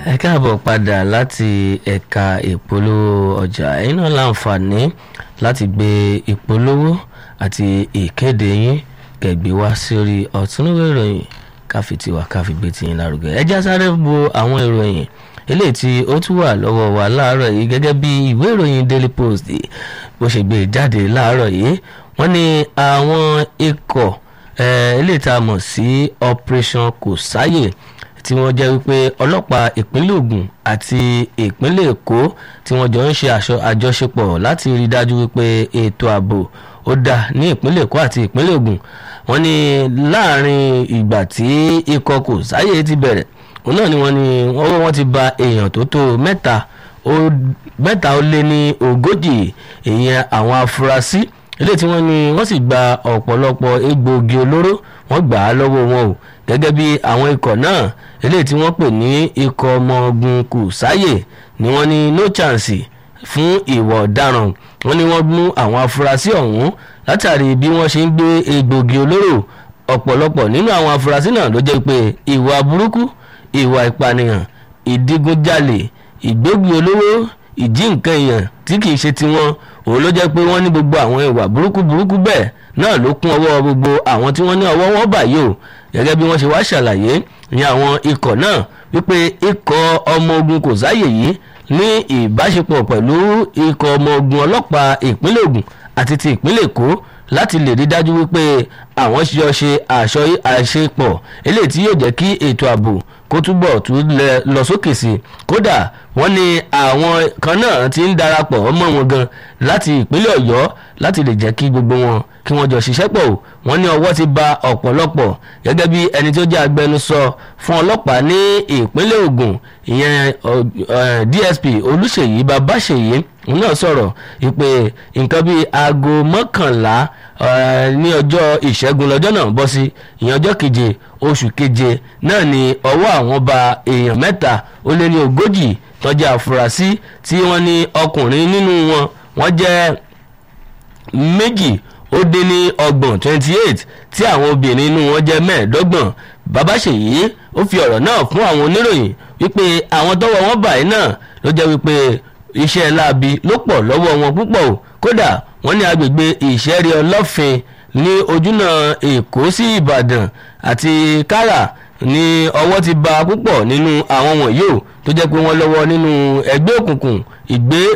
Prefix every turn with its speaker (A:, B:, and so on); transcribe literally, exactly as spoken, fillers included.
A: ẹ káàbọ̀ padà láti ẹ̀ka ìpolówó ọjà. ẹ̀yin náà láǹfààní láti gbé ìpolówó àti ìkéde yín kẹ̀gbé wá sórí ọ̀túnúwé ìròyìn káfí tiwa káfí gbé tiyín lárugẹ. ẹ já sáré bo àwọn ìròyìn eléyìí tí ó tún wà lọ́wọ́ wa láàárọ̀ yìí gẹ́gẹ́ bí ìwé ìròyìn Daily Post bó ṣe gbé jáde láàárọ̀ yìí. wọ́n ní àwọn ikọ̀ eléyìí tá a mọ̀ sí Operation Kòsáyè tí wọ́n jẹ́ wípé ọlọ́pàá ìpínlẹ̀ Ògùn àti ìpínlẹ̀ Èkó tí wọ́n jọ ń ṣe àjọṣepọ̀ láti rí dájú wípé ètò ààbò ó dá ní ìpínlẹ̀ Èkó àti ìpínlẹ̀ Ògùn. wọ́n ní láàrin ìgbà tí ikọ̀ Kòsáyè ti bẹ̀rẹ̀ òun náà ni wọ́n ní wọ́n ti ba èèyàn tó tó mẹ́ta ó mẹ́ta ó lé ní ogójì èèyàn àwọn afurasí eléyìí tí wọ́n ní wọ́n sì gba ọ̀pọ̀lọpọ̀ egbòogi olóró wọ́n gbà á lọ́wọ́ wọn o gẹ́gẹ́ bí àwọn ikọ̀ náà eléyìí tí wọ́n pè ní ikọ̀ ọmọ ogun Kòsáyè ni wọ́n ní no chance fún ìwà ọ̀daràn. wọ́n ní wọ́n mú àwọn afurasí ọ̀hún látàrí bí wọ́n ṣe ń gbé egbòogi olóró. ọ̀pọ̀lọpọ̀ nínú àwọn afurasí náà ló jẹ́ pé ìwà burúkú ìwà ìpànìyàn ìdígunjalè ìgbégbé olówó ìjí nǹkan èèyàn tí kì í ṣe tiwọn òun ló jẹ́ pé wọ́n ní gbogbo àwọn ìwà burúkú burúkú bẹ́ẹ̀ náà ló kún ọwọ́ gbogbo àwọn tí wọ́n ní ọwọ́ wọn báyìí o gẹ́gẹ́ bí wọ́n ṣe wá ṣàlàyé ní àwọn ikọ̀ náà wípé ikọ̀ ọmọ ogun Kòsáyè yìí ní ìbáṣepọ̀ pẹ̀lú ikọ̀ ọmọ ogun ọlọ́pàá ìpínlẹ̀ Ògùn àti ti ìpínlẹ̀ Èkó láti lè rí dájú wípé àwọn ṣíjọ ṣe àṣepọ̀ eléyìí tí yóò jẹ́ kí ètò ààbò kó túbọ̀ tún lọ sókè sí. kódà wọ́n ní àwọn kan náà ti ń darapọ̀ mọ́ wọn gan láti ìpínlẹ̀ Ọ̀yọ́ láti lè jẹ́ kí gbogbo wọn kí wọ́n jọ ṣiṣẹ́ pọ̀ o. wọ́n ní ọwọ́ ti ba ọ̀pọ̀lọpọ̀ gẹ́gẹ́ bí ẹni tó jẹ́ agbẹnusọ fún ọlọ́pàá ní ìpínlẹ̀ Ògùn ìyẹn D S P Olúṣèyí Babáṣèyí òun náà sọ̀rọ̀ ìpè nǹkan bíi aago mọ́kànlá ní ọjọ́ ìṣẹ́gun lọ́jọ́ náà bọ́ sí ìyẹn ọjọ́ keje oṣù keje náà ni ọwọ́ àwọn ba èèyàn mẹ́ta ó lé ní ogójì tó jẹ́ àfúrásì tí wọ́n ní ọkùnrin nínú wọn wọ́n jẹ́ méjì ó dín ní ọgbọ̀n twenty eight tí àwọn obìnrin inú wọn jẹ́ mẹ́ẹ̀ẹ́dọ́gbọ̀n. Babáṣèyí ó fi ọ̀rọ̀ náà fún àwọn oníròyìn wípé àwọn tọ́wọ́ wọn báyìí náà ló jẹ́ wípé iṣẹ́ láabi ló pọ̀ lọ́wọ́ wọn púpọ̀ o. kódà wọ́n ní agbègbè ìṣẹ́rí ọlọ́fin ní ojúnà Èkó sí Ìbàdàn àti Kárà ní ọwọ́ ti ba púpọ̀ nínú àwọn wọ̀nyí o tó jẹ́ pé wọ́n lọ́wọ́ nínú ẹgbẹ́ òkùnkùn ìgbé